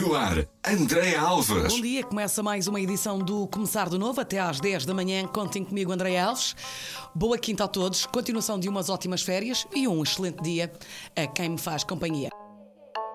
No ar, Andréa Alves. Bom dia, começa mais uma edição do Começar de Novo, até às 10 da manhã. Contem comigo, Andréa Alves. Boa quinta a todos, continuação de umas ótimas férias e um excelente dia a quem me faz companhia.